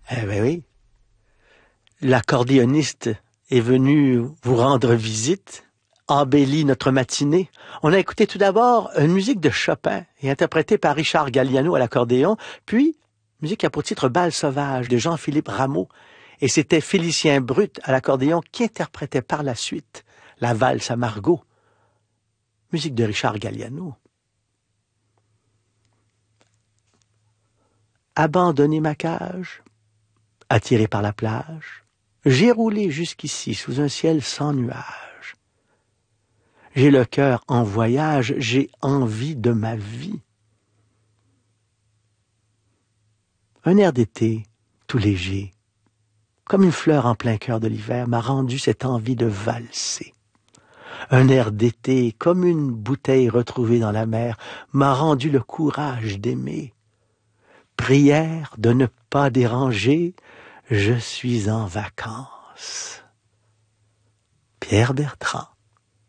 Eh ben oui. L'accordéoniste est venu vous rendre visite, embellit notre matinée. On a écouté tout d'abord une musique de Chopin et interprétée par Richard Galliano à l'accordéon, puis musique à pour titre Bal sauvage de Jean-Philippe Rameau. Et c'était Félicien Brut à l'accordéon qui interprétait par la suite la valse à Margot, musique de Richard Galliano. Abandonner ma cage, attiré par la plage, j'ai roulé jusqu'ici sous un ciel sans nuages. J'ai le cœur en voyage, j'ai envie de ma vie. Un air d'été, tout léger, comme une fleur en plein cœur de l'hiver, m'a rendu cette envie de valser. Un air d'été, comme une bouteille retrouvée dans la mer, m'a rendu le courage d'aimer. Prière de ne pas déranger, je suis en vacances. Pierre Bertrand.